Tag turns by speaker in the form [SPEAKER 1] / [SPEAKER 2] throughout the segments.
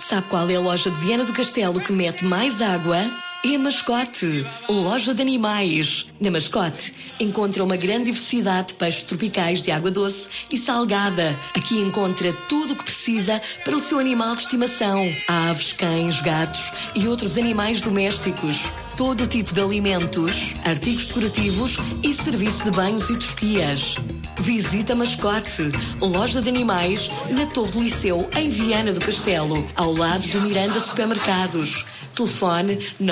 [SPEAKER 1] Sabe qual é a loja de Viana do Castelo que mete mais água? É a Mascote, loja de animais. Na Mascote encontra uma grande diversidade de peixes tropicais de água doce e salgada. Aqui encontra tudo o que precisa para o seu animal de estimação. Aves, cães, gatos e outros animais domésticos. Todo tipo de alimentos, artigos decorativos e serviço de banhos e tosquias. Visita a Mascote, loja de animais na Torre do Liceu, em Viana do Castelo, ao lado do Miranda Supermercados. Telefone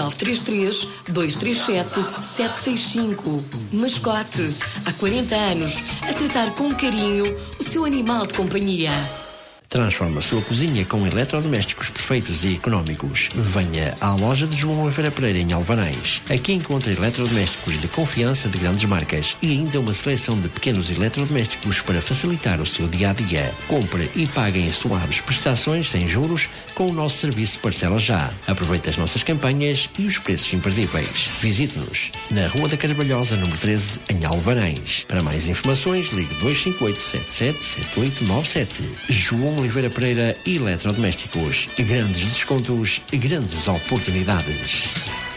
[SPEAKER 1] 933-237-765. Mascote, há 40 anos, a tratar com carinho o seu animal de companhia.
[SPEAKER 2] Transforma a sua cozinha com eletrodomésticos perfeitos e económicos. Venha à loja de João Oliveira Pereira em Alvanães. Aqui encontra eletrodomésticos de confiança de grandes marcas e ainda uma seleção de pequenos eletrodomésticos para facilitar o seu dia-a-dia. Compre e pague em suaves prestações sem juros com o nosso serviço Parcela Já. Aproveite as nossas campanhas e os preços imperdíveis. Visite-nos na Rua da Carvalhosa, número 13, em Alvanães. Para mais informações, ligue 258-777897. João Oliveira Pereira Eletrodomésticos. Grandes descontos, grandes oportunidades.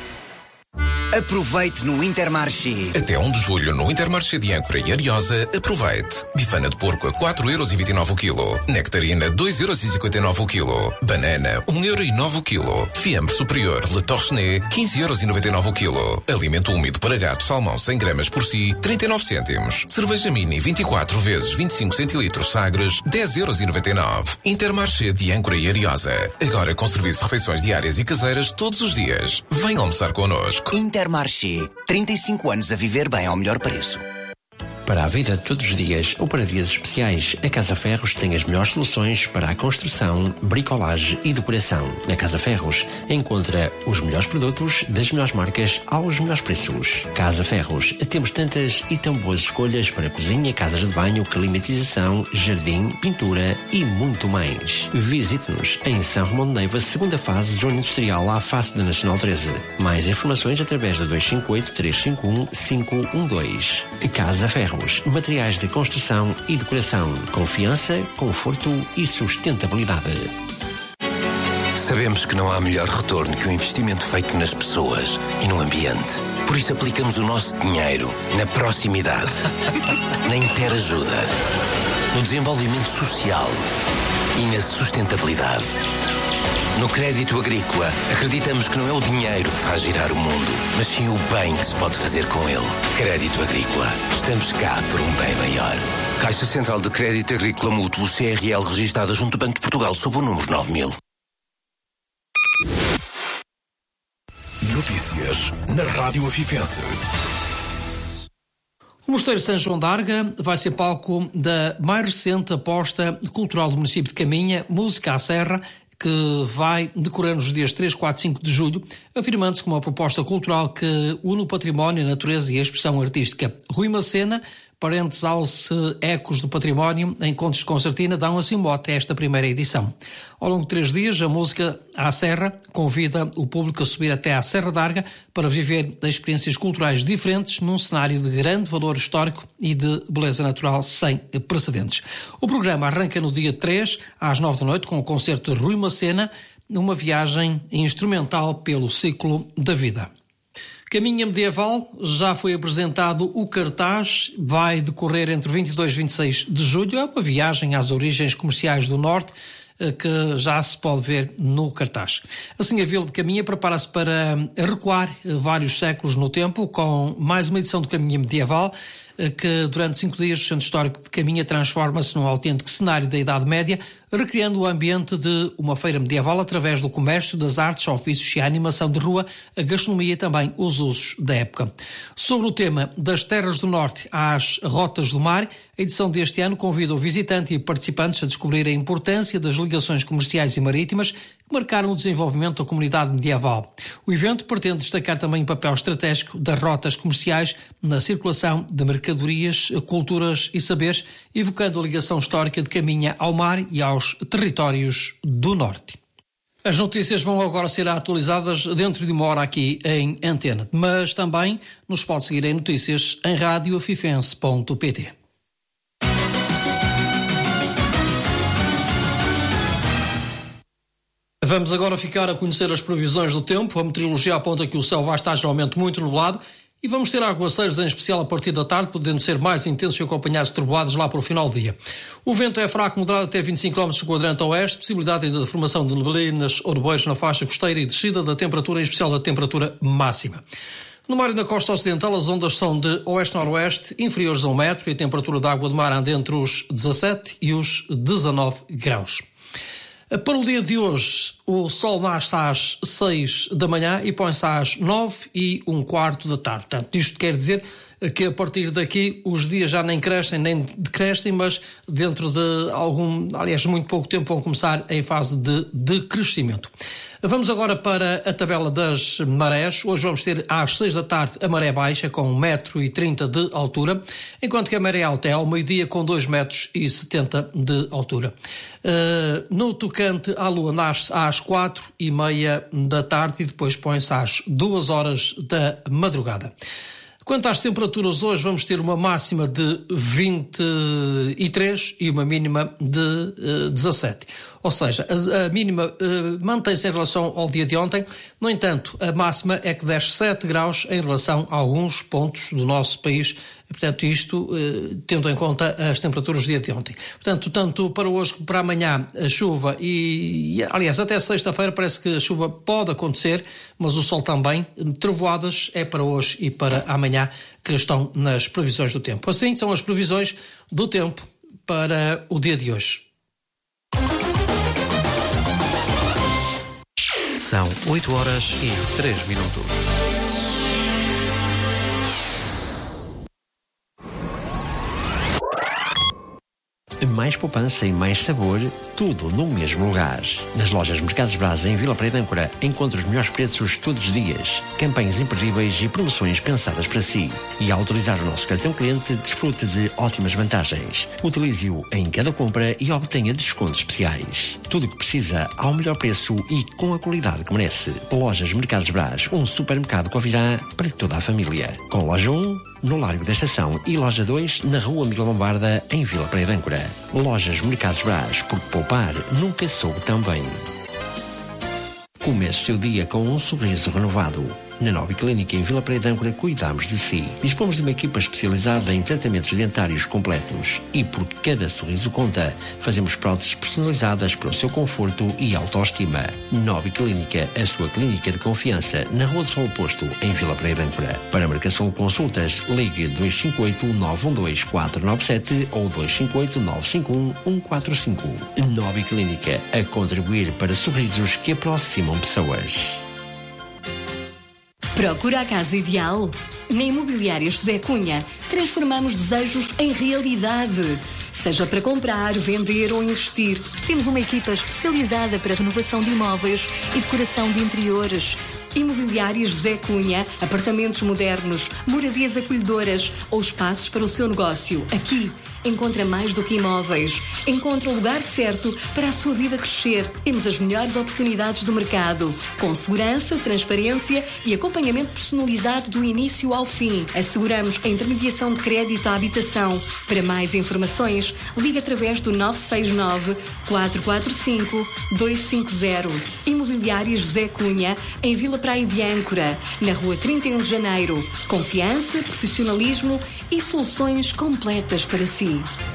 [SPEAKER 3] Aproveite no Intermarché.
[SPEAKER 4] Até 1 de julho no Intermarché de Âncora e Ariosa, aproveite. Bifana de porco a 4,29€ o quilo. Nectarina 2,59€ o quilo. Banana 1,09€ o quilo. Fiambre superior Le Torchenet 15,99€ o quilo. Alimento úmido para gato salmão 100 gramas por si 39 cêntimos. Cerveja mini 24 vezes 25 centilitros Sagres 10,99€. Intermarché de Âncora e Ariosa. Agora com serviço de refeições diárias e caseiras todos os dias. Venha almoçar connosco.
[SPEAKER 3] Intermarché, 35 anos a viver bem ao melhor preço.
[SPEAKER 2] Para a vida de todos os dias ou para dias especiais, a Casa Ferros tem as melhores soluções para a construção, bricolagem e decoração. Na Casa Ferros encontra os melhores produtos das melhores marcas aos melhores preços. Casa Ferros, temos tantas e tão boas escolhas para cozinha, casas de banho, climatização, jardim, pintura e muito mais. Visite-nos em São Romão de Neiva, segunda fase, zona industrial, à face da Nacional 13. Mais informações através da 258-351-512. Casa Ferros. Materiais de construção e decoração. Confiança, conforto e sustentabilidade.
[SPEAKER 5] Sabemos que não há melhor retorno que o investimento feito nas pessoas e no ambiente. Por isso aplicamos o nosso dinheiro na proximidade, na interajuda, no desenvolvimento social e na sustentabilidade. No crédito agrícola, acreditamos que não é o dinheiro que faz girar o mundo, mas sim o bem que se pode fazer com ele. Crédito agrícola. Estamos cá por um bem maior. Caixa Central de Crédito Agrícola Mútuo, CRL, registada junto ao Banco de Portugal, sob o número 9000.
[SPEAKER 6] Notícias na Rádio Afifense.
[SPEAKER 7] O Mosteiro São João d'Arga vai ser palco da mais recente aposta cultural do município de Caminha, Música à Serra, que vai decorrer nos dias 3, 4 e 5 de julho, afirmando-se como uma proposta cultural que une o património, a natureza e a expressão artística. Rui Macena, parentes Alce Ecos do Património, em Contos de Concertina, dão assim mote a esta primeira edição. Ao longo de 3 dias, a Música à Serra convida o público a subir até à Serra d'Arga para viver experiências culturais diferentes num cenário de grande valor histórico e de beleza natural sem precedentes. O programa arranca no dia 3, às 9 da noite, com o concerto de Rui Macena, numa viagem instrumental pelo ciclo da vida. Caminha Medieval, já foi apresentado o cartaz, vai decorrer entre 22 e 26 de julho, é uma viagem às origens comerciais do Norte, que já se pode ver no cartaz. Assim, a Vila de Caminha prepara-se para recuar vários séculos no tempo, com mais uma edição do Caminha Medieval, que durante 5 dias o Centro Histórico de Caminha transforma-se num autêntico cenário da Idade Média, recriando o ambiente de uma feira medieval através do comércio, das artes, ofícios e a animação de rua, a gastronomia e também os usos da época. Sobre o tema das terras do Norte às rotas do mar, a edição deste ano convida o visitante e participantes a descobrir a importância das ligações comerciais e marítimas que marcaram o desenvolvimento da comunidade medieval. O evento pretende destacar também o papel estratégico das rotas comerciais na circulação de mercadorias, culturas e saberes, evocando a ligação histórica de Caminha ao mar e aos territórios do Norte. As notícias vão agora ser atualizadas dentro de uma hora aqui em Antena, mas também nos pode seguir em notícias em radioafifense.pt. Vamos Vamos agora ficar a conhecer as previsões do tempo. A meteorologia aponta que o céu vai estar geralmente muito nublado e vamos ter aguaceiros, em especial a partir da tarde, podendo ser mais intensos e acompanhados de trovoadas lá para o final do dia. O vento é fraco, moderado até 25 km no quadrante oeste, possibilidade ainda de formação de neblinas ou nevoeiros na faixa costeira e descida da temperatura, em especial da temperatura máxima. No mar e na costa ocidental, as ondas são de oeste-noroeste, inferiores a 1 metro, e a temperatura da água do mar anda entre os 17 e os 19 graus. Para o dia de hoje, o sol nasce às 6 da manhã e põe-se às 9h15 da tarde. Portanto, isto quer dizer que a partir daqui os dias já nem crescem nem decrescem, mas dentro de muito pouco tempo vão começar em fase de decrescimento. Vamos agora para a tabela das marés. Hoje vamos ter às 6 da tarde a maré baixa com 1,30 m de altura, enquanto que a maré alta é ao meio-dia com 2,70 m de altura. No tocante à lua, nasce às 4h30 da tarde e depois põe-se às 2 horas da madrugada. Quanto às temperaturas, hoje vamos ter uma máxima de 23 e uma mínima de 17. Ou seja, a mínima mantém-se em relação ao dia de ontem. No entanto, a máxima é que desce 7 graus em relação a alguns pontos do nosso país. Portanto, isto tendo em conta as temperaturas do dia de ontem. Portanto, tanto para hoje como para amanhã, a chuva aliás, até sexta-feira parece que a chuva pode acontecer, mas o sol também. Trovoadas é para hoje e para amanhã que estão nas previsões do tempo. Assim são as previsões do tempo para o dia de hoje.
[SPEAKER 2] São 8h03. Mais poupança e mais sabor, tudo no mesmo lugar. Nas lojas Mercados Braz em Vila Praia de Âncora, encontra os melhores preços todos os dias, campanhas imperdíveis e promoções pensadas para si. E ao utilizar o nosso cartão cliente, desfrute de ótimas vantagens. Utilize-o em cada compra e obtenha descontos especiais. Tudo o que precisa ao melhor preço e com a qualidade que merece. Lojas Mercados Braz, um supermercado Covirá para toda a família. Com loja 1, no Largo da Estação, e loja 2, na Rua Miguel Lombarda, em Vila Praia de Âncora. Lojas Mercados Braz, porque poupar nunca soube tão bem. Comece o seu dia com um sorriso renovado. Na Nova Clínica em Vila Praia de Âncora cuidamos de si. Dispomos de uma equipa especializada em tratamentos dentários completos e porque cada sorriso conta, fazemos próteses personalizadas para o seu conforto e autoestima. Nova Clínica, a sua clínica de confiança, na Rua do Sol Oposto, em Vila Praia de Âncora. Para marcação de consultas, ligue 258-912-497 ou 258-951-145. Nova Clínica, a contribuir para sorrisos que aproximam pessoas.
[SPEAKER 1] Procura a casa ideal? Na Imobiliária José Cunha, transformamos desejos em realidade. Seja para comprar, vender ou investir, temos uma equipa especializada para renovação de imóveis e decoração de interiores. Imobiliária José Cunha, apartamentos modernos, moradias acolhedoras ou espaços para o seu negócio. Aqui encontra mais do que imóveis. Encontra o lugar certo para a sua vida crescer. Temos as melhores oportunidades do mercado, com segurança, transparência e acompanhamento personalizado do início ao fim. Asseguramos a intermediação de crédito à habitação. Para mais informações, ligue através do 969-445-250. Imobiliária José Cunha, em Vila Praia de Âncora, na Rua 31 de Janeiro. Confiança, profissionalismo e soluções completas para si.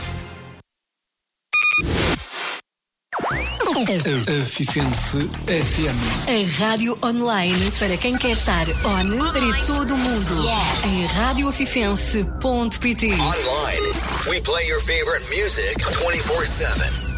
[SPEAKER 6] Fifense FM.
[SPEAKER 1] A rádio online para quem quer estar on para todo o mundo. Em radiofifense.pt.
[SPEAKER 8] Online, we play your favorite music 24/7.